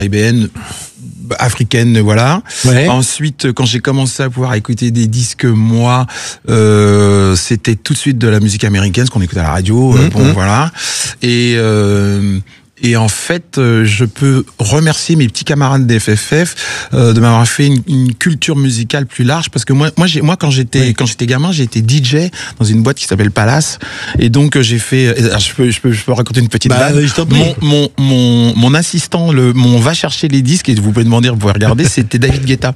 caribéenne, africaine, voilà. Ouais. Ensuite, quand j'ai commencé à pouvoir écouter des disques, moi, c'était tout de suite de la musique américaine, ce qu'on écoute à la radio. Voilà. Et en fait, je peux remercier mes petits camarades des FFF de m'avoir fait une culture musicale plus large, parce que moi quand j'étais gamin, j'ai été DJ dans une boîte qui s'appelle Palace, et donc j'ai fait. Je peux raconter une petite blague. Mon assistant, mon va chercher les disques, et vous pouvez demander, vous pouvez regarder, c'était David Guetta.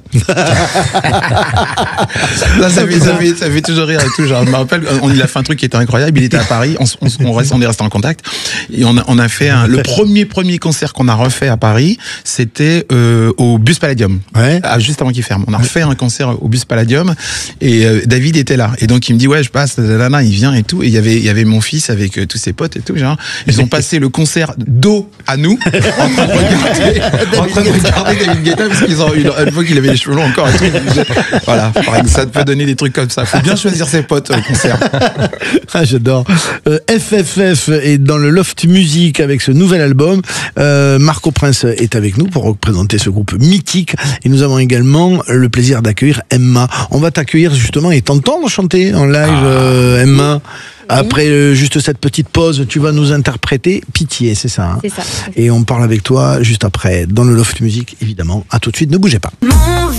Là, ça fait toujours rire et tout. Genre, je me rappelle, il a fait un truc qui était incroyable. Il était à Paris, on est resté en contact, et on a fait le premier concert qu'on a refait à Paris, c'était au Bus Palladium, juste avant qu'il ferme. On a refait un concert au Bus Palladium, et David était là. Et donc il me dit, ouais, je passe, là, il vient et tout. Et il y avait mon fils avec tous ses potes et tout. Genre, ils ont passé le concert dos à nous, en train de regarder David Guetta, parce qu'ils ont une fois qu'il avait les cheveux longs encore. Et tout. Voilà, ça peut donner des trucs comme ça. Faut bien choisir ses potes au concert. Ah, j'adore. FFF est dans le Loft Music avec ce nouvel album. Marco Prince est avec nous pour représenter ce groupe mythique, et nous avons également le plaisir d'accueillir Emma. On va t'accueillir justement et t'entendre chanter en live, Emma. Après juste cette petite pause, tu vas nous interpréter Pitié, c'est ça, hein? C'est ça. Et on parle avec toi juste après dans le Loft Music, évidemment. À tout de suite, ne bougez pas.